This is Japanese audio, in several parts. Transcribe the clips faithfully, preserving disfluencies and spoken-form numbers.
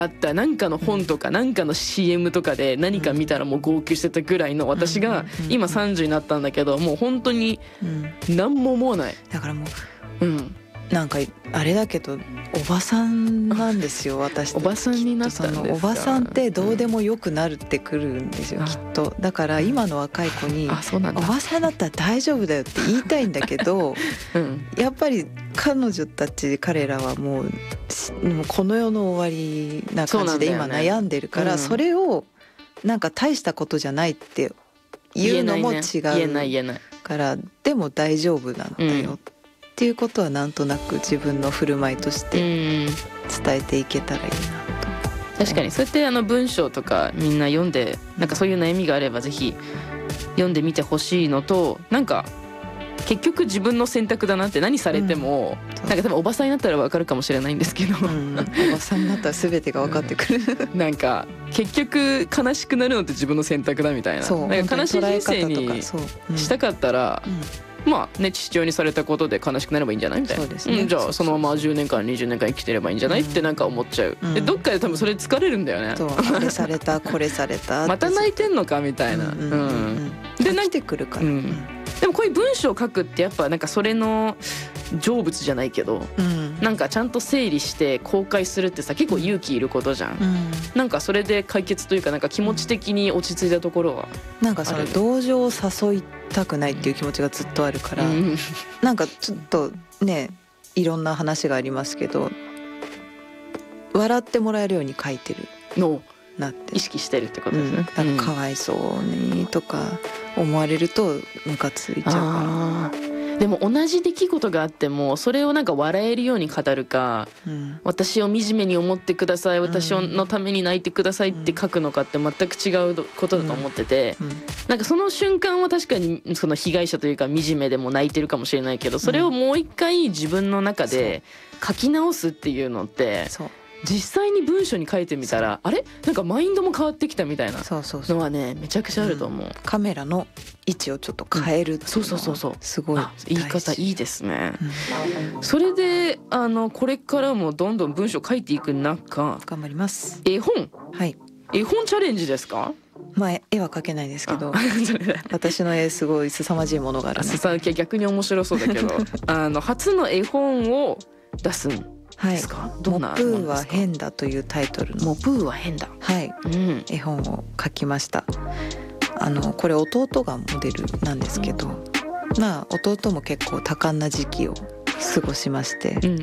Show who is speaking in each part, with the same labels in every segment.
Speaker 1: あったなんかの本とかなんかの シーエム とかで何か見たらもう号泣してたぐらいの私が今さんじゅうになったんだけど、もう本当に何も思わない。
Speaker 2: だからも
Speaker 1: う、うん、
Speaker 2: なんかあれだけどおばさんなんですよ私たち。
Speaker 1: おばさんになったんですか。
Speaker 2: おばさんってどうでもよくなるってくるんですよ、うん、きっと。だから今の若い子に
Speaker 1: あ、そうなんだ、
Speaker 2: おばさんだったら大丈夫だよって言いたいんだけど、うん、やっぱり彼女たち彼らはもう、もうこの世の終わりな感じで今悩んでるから、 そ,、ね、うん、それをなんか大したことじゃないって言うのも違う
Speaker 1: 言えない言えない
Speaker 2: から、でも大丈夫なんだよ、うんっていうことはなんとなく自分の振る舞いとして伝えていけたらいいなと。
Speaker 1: 確かにそうやってあの文章とかみんな読んで、なんかそういう悩みがあればぜひ読んでみてほしいのと、なんか結局自分の選択だなって、何されても、うん、なんか多分おばさんになったら分かるかもしれないんですけど、うん、
Speaker 2: おばさんになったら全てが分かってくる、
Speaker 1: うん、なんか結局悲しくなるのって自分の選択だみたいな、
Speaker 2: そう
Speaker 1: なんか悲しい人生にしたかったら、まあね、父親にされたことで悲しくなればいいんじゃないみたいな。そうですね、うん、じゃあそのままじゅうねんかんにじゅうねんかん生きてればいいんじゃない、うん、ってなんか思っちゃう、うん、でどっかで多分それ疲れるんだよね。
Speaker 2: そう、あれされたこれされた
Speaker 1: また泣いてんのかみたいな、うんうんうんうん、
Speaker 2: で泣いてくるから、うん、
Speaker 1: でもこういう文章を書くってやっぱなんかそれの成仏じゃないけど、うん、なんかちゃんと整理して公開するってさ結構勇気いることじゃん、うん、なんかそれで解決というかなんか気持ち的に落ち着いたところは
Speaker 2: なんかその同情を誘いたくないっていう気持ちがずっとあるから、うん、なんかちょっとねいろんな話がありますけど笑ってもらえるように書いてる
Speaker 1: の
Speaker 2: なって
Speaker 1: 意識してるってことですね、うん、
Speaker 2: なんかかわいそうにとか思われるとムカついちゃうから。
Speaker 1: でも同じ出来事があってもそれをなんか笑えるように語るか、うん、私を惨めに思ってください、私のために泣いてくださいって書くのかって全く違うことだと思ってて、うんうん、なんかその瞬間は確かにその被害者というか惨めでも泣いてるかもしれないけど、それをもう一回自分の中で書き直すっていうのって実際に文章に書いてみたらあれなんかマインドも変わってきたみたいなのはねめちゃくちゃあると思う、うん、
Speaker 2: カメラの位置をちょっと変えるっていうのは、うん、そうそうそうそうすごい
Speaker 1: 言い方いいですね、うん、それであのこれからもどんどん文章書いていく中
Speaker 2: 頑張ります。
Speaker 1: 絵本、
Speaker 2: はい、
Speaker 1: 絵本チャレンジですか。
Speaker 2: まあ、絵は描けないですけど私の絵すごい凄まじいものがあるの
Speaker 1: で逆に面白そうだけどあの初の絵本を出すんですか、
Speaker 2: はい、モプーは変だというタイトルの
Speaker 1: モプーは変だ、
Speaker 2: はい、うん、絵本を描きました。あのこれ弟がモデルなんですけど、うん、まあ弟も結構多感な時期を過ごしまして、うんうん、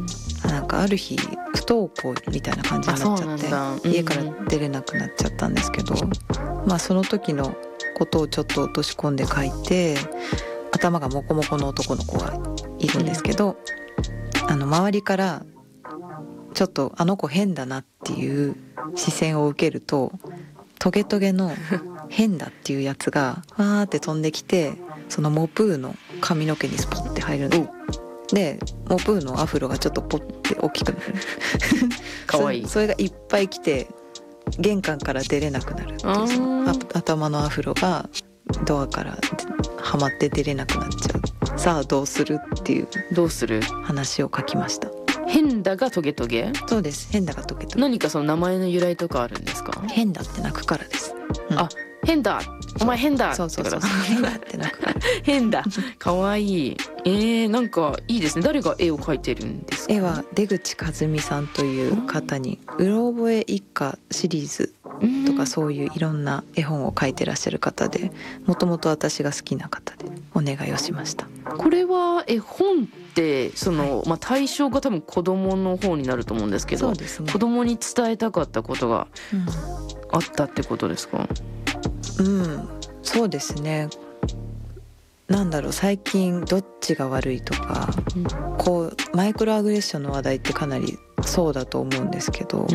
Speaker 2: なんかある日不登校みたいな感じになっちゃって、うんうん、家から出れなくなっちゃったんですけど、まあその時のことをちょっと落とし込んで描いて、頭がモコモコの男の子がいるんですけど、うん、あの周りからちょっとあの子変だなっていう視線を受けるとトゲトゲの変だっていうやつがわーって飛んできて、そのモプーの髪の毛にスポッて入るんです。でモプーのアフロがちょっとポッて大きくなる
Speaker 1: かわいい
Speaker 2: そ, それがいっぱい来て玄関から出れなくなるっていう、その頭のアフロがドアからはまって出れなくなっちゃう、さあどうするっていう
Speaker 1: どうする
Speaker 2: 話を書きました。
Speaker 1: 変だがトゲトゲ。
Speaker 2: そうです、変だがトゲトゲ。
Speaker 1: 何かその名前の由来とかあるんですか。
Speaker 2: 変だって泣くからです、
Speaker 1: うん、あ変だお前変だ
Speaker 2: そうそうそう変だって泣くから
Speaker 1: 変だかわいい。えー、なんかいいですね。誰が絵を描いてるんですか。
Speaker 2: 絵は出口和美さんという方にうろ覚え一家シリーズとかそういういろんな絵本を描いてらっしゃる方で、もともと私が好きな方でお願いをしました。
Speaker 1: これは絵本ってその、はい、まあ、対象が多分子供の方になると思うんですけど、そうですね、子供に伝えたかったことがあったってことですか。
Speaker 2: うん、うん、そうですね。なんだろう、最近どっちが悪いとか、うん、こうマイクロアグレッションの話題ってかなりそうだと思うんですけど、うん、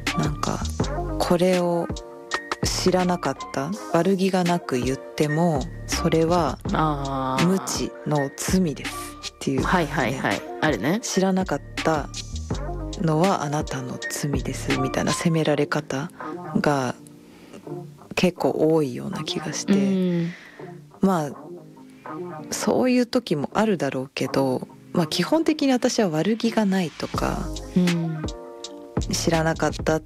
Speaker 2: なんかこれを知らなかった、悪気がなく言ってもそれは無知の罪ですっていう、ね、
Speaker 1: はいはいはいあるね。
Speaker 2: 知らなかったのはあなたの罪ですみたいな責められ方が結構多いような気がして、うん、まあそういう時もあるだろうけど、まあ、基本的に私は悪気がないとか、うん、知らなかったっ